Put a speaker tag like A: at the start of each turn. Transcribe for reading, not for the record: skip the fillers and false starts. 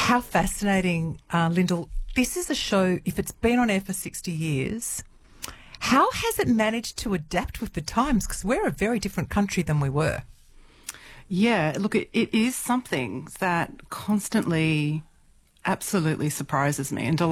A: How fascinating, Lyndall. This is a show, if it's been on air for 60 years, how has it managed to adapt with the times? Because we're a very different country than we were.
B: Yeah, look, it is something that constantly absolutely surprises me and